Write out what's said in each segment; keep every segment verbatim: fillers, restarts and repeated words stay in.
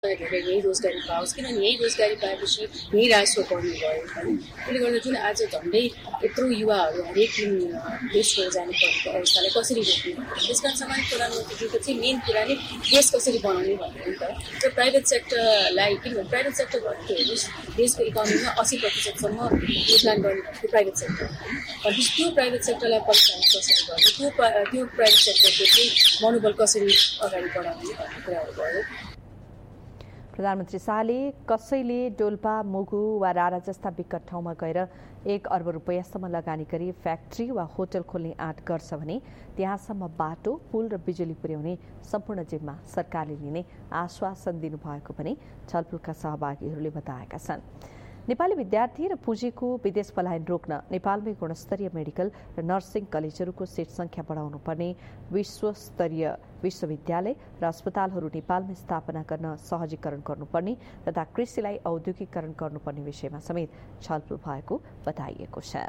यही रोजगारी पाओस् किनभने यही रोजगारी पाएपछि यही राजस्व बढ्ने भयो होइन त्यसले गर्दा जुन आज झन्डै यत्रो युवाहरू हरेक दिन देश छोडेर जानु परेको अवस्थालाई कसरी रोक्ने त्यस कारण सामान्य प्रधानमन्त्रीजीको चाहिँ मेन कुरा नै देश कसरी बनाउने भन्ने हो नि त र प्राइभेट सेक्टरलाई किनभने प्राइभेट सेक्टर भनेको हेर्नुहोस् देशको इकोनोमीमा अस्सी प्रतिशतसम्म योगदान गर्ने भनेको प्राइभेट सेक्टर भनेपछि त्यो प्राइभेट सेक्टरलाई प्रोत्साहन कसरी गर्ने त्यो त्यो प्राइभेट सेक्टरको चाहिँ मनोबल कसरी अगाडि बढाउने भन्ने कुराहरू भयो। प्रधानमन्त्री शाहले कसैले डोल्पा मुगु वा रारा जस्ता विकट ठाउँमा गएर एक अर्ब रुपियाँसम्म लगानी गरी फ्याक्ट्री वा होटल खोल्ने आँट गर्छ भने त्यहाँसम्म बाटो पुल र बिजुली पुर्याउने सम्पूर्ण जिम्मा सरकारले लिने आश्वासन दिनुभएको पनि छलफलका सहभागीहरूले बताएका छन्। नेपाली विद्यार्थी र पुँजीको विदेश पलायन रोक्न नेपालमै गुणस्तरीय मेडिकल र नर्सिङ कलेजहरूको सिट संख्या बढाउनु पर्ने, विश्वस्तरीय विश्वविद्यालय र अस्पतालहरू नेपालमा स्थापना गर्न सहजीकरण गर्नुपर्ने तथा कृषिलाई औद्योगिकरण गर्नुपर्ने विषयमा समेत छलफल भएको बताइएको छ।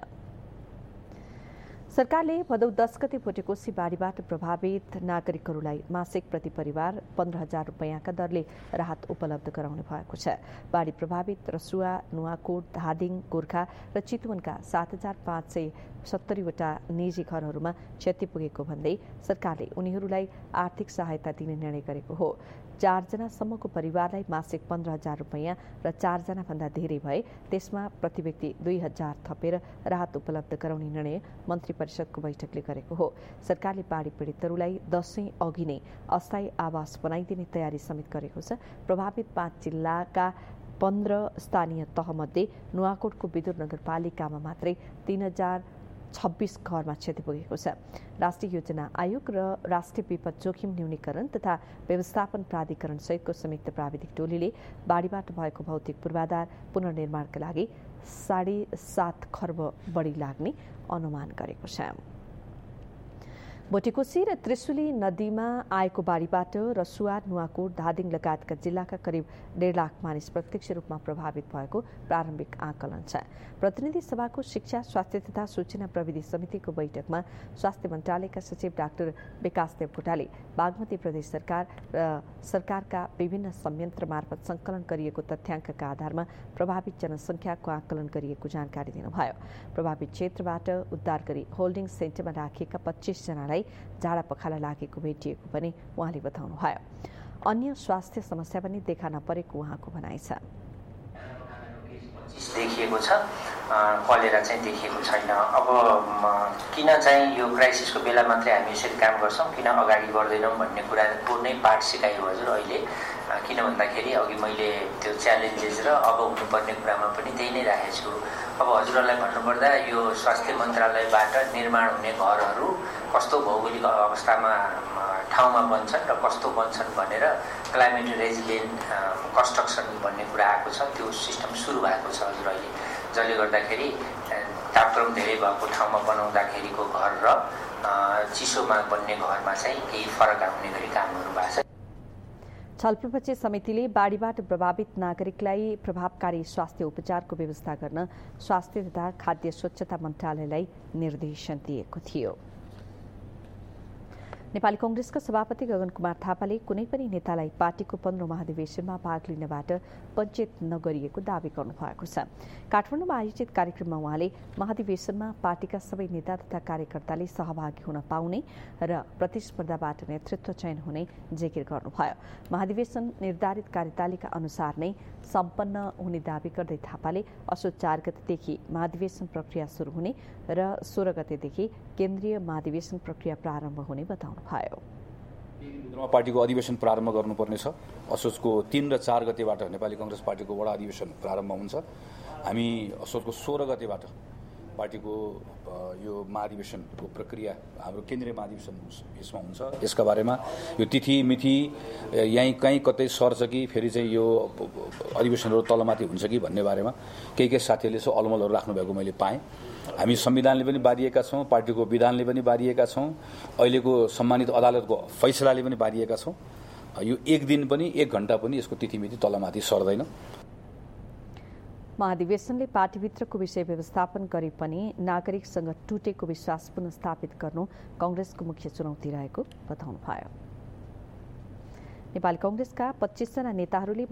सरकारले भदौ दस गते भोटेकोशी बाढीबाट प्रभावित नागरिकहरूलाई मासिक प्रति परिवार पन्ध्र हजार रुपियाँका दरले राहत उपलब्ध गराउने भएको छ। बाढी प्रभावित रसुवा, नुवाकोट, धादिङ, गोर्खा र चितवनका सात हजार पाँच सय सत्तरीवटा निजी घरहरूमा क्षति पुगेको भन्दै सरकारले उनीहरूलाई आर्थिक सहायता दिने निर्णय गरेको हो। चारजनासम्मको परिवारलाई मासिक पन्ध्र हजार रुपियाँ र चारजना भन्दा धेरै भए त्यसमा प्रति व्यक्ति दुई हजार थपेर राहत उपलब्ध गराउने निर्णय मन्त्री परिषदको बैठकले गरेको हो। सरकारले बाढी पीडितहरूलाई दशैं अघि नै अस्थायी आवास बनाइदिने तयारी समेत गरेको छ। प्रभावित पाँच जिल्लाका पन्ध्र स्थानीय तहमध्ये नुवाकोटको विदुर नगरपालिकामा मात्रै तीन हजार छब्बीस घरमा क्षति पुगेको छ। राष्ट्रिय योजना आयोग र राष्ट्रिय विपद जोखिम न्यूनीकरण तथा व्यवस्थापन प्राधिकरण सहितको संयुक्त प्राविधिक टोलीले बाढीबाट भएको भौतिक पूर्वाधार पुनर्निर्माणका लागि साढे सात खर्ब बढी लाग्ने अनुमान गरेको छ। भोटेकोशी र त्रिशुली नदीमा आएको बाढीबाट रसुवा, नुवाकोट, धादिङ लगायतका जिल्लाका करिब डेढ लाख मानिस प्रत्यक्ष रूपमा प्रभावित भएको प्रारम्भिक आकलन छ। प्रतिनिधि सभाको शिक्षा, स्वास्थ्य तथा सूचना प्रविधि समितिको बैठकमा स्वास्थ्य मन्त्रालयका सचिव डाक्टर विकास देवकोटाले बागमती प्रदेश सरकार र सरकारका विभिन्न संयन्त्र मार्फत संकलन गरिएको तथ्याङ्कका आधारमा प्रभावित जनसङ्ख्याको आकलन गरिएको जानकारी दिनुभयो। प्रभावित क्षेत्रबाट उद्धार गरी होल्डिङ सेन्टरमा राखिएका पच्चीस जनालाई झाडा पखाला लागेको भेटिएको पनि उहाँले बताउनुभयो। अन्य स्वास्थ्य समस्या पनि देखा नपरेको उहाँको भनाइ छ। देखिएको छ, कलेरा चाहिँ देखिएको छैन। अब किन चाहिँ यो क्राइसिसको बेला मात्रै हामी यसरी काम गर्छौँ, किन अगाडि बढ्दैनौँ भन्ने कुराको नै पाठ सिकायो हजुर अहिले। किन भन्दाखेरि अघि मैले त्यो च्यालेन्जेस र अब हुनुपर्ने कुरामा पनि त्यही नै राखेको छु। अब हजुरहरूलाई भन्नुपर्दा यो स्वास्थ्य मन्त्रालयबाट निर्माण हुने घरहरू कस्तो भौगोलिक अवस्थामा ठाउँमा बन्छन् र कस्तो बन्छन् भनेर क्लाइमेट रेजिलियन्ट कन्स्ट्रक्सन भन्ने कुरा आएको छ। त्यो सिस्टम सुरु भएको छ हजुर अहिले, जसले गर्दाखेरि तापक्रम धेरै भएको ठाउँमा बनाउँदाखेरिको घर र चिसोमा बन्ने घरमा चाहिँ केही फरक आउने गरी कामहरू भएको छ। छलफलपछि समितिले बाढीबाट प्रभावित नागरिकलाई प्रभावकारी स्वास्थ्य उपचारको व्यवस्था गर्न स्वास्थ्य तथा खाद्य स्वच्छता मन्त्रालयलाई निर्देशन दिएको थियो। नेपाली कांग्रेसका सभापति गगन कुमार थापाले कुनै पनि नेतालाई पार्टीको पन्ध्रौं महाधिवेशनमा भाग लिनबाट वञ्चित नगरिएको दावी गर्नुभएको छ। काठमाडौँमा आयोजित कार्यक्रममा उहाँले महाधिवेशनमा पार्टीका सबै नेता तथा कार्यकर्ताले सहभागी हुन पाउने र प्रतिस्पर्धाबाट नेतृत्व चयन हुने जिकिर गर्नुभयो। महाधिवेशन निर्धारित कार्यतालिका अनुसार नै सम्पन्न हुने दावी गर्दै थापाले असोज चार गतेदेखि महाधिवेशन प्रक्रिया सुरु हुने र सोह्र गतेदेखि केन्द्रीय महाधिवेशन प्रक्रिया प्रारम्भ हुने बताउनु भयो। पार्टीको अधिवेशन प्रारम्भ गर्नुपर्नेछ। असोजको तीन र चार गतेबाट नेपाली कांग्रेस पार्टीको वडा अधिवेशन प्रारम्भ हुन्छ। हामी असोजको सोह्र गतेबाट पार्टीको यो महाधिवेशनको प्रक्रिया हाम्रो केन्द्रीय महाधिवेशन यसमा हुन्छ। यसका बारेमा यो तिथि मिति यहीँ कहीँ कतै सर्छ कि फेरि चाहिँ यो अधिवेशनहरू तलमाथि हुन्छ कि भन्ने बारेमा केही केही साथीहरूले यसो अलमलहरू राख्नुभएको मैले पाएँ। हामी संविधानले पनि बारिएका छौँ, पार्टीको विधानले पनि बारिएका छौँ, अहिलेको सम्मानित अदालतको फैसलाले पनि बारिएका छौँ। यो एक दिन पनि एक घण्टा पनि यसको तिथिमिति तलमाथि सर्दैन। महाधिवेशनले पार्टीभित्रको विषय व्यवस्थापन गरे पनि नागरिकसँग टुटेको विश्वास पुनस्थापित गर्नु कांग्रेसको मुख्य चुनौती रहेको बताउनुभयो। नेपाली कांग्रेसका पच्चीसजना नेताहरूले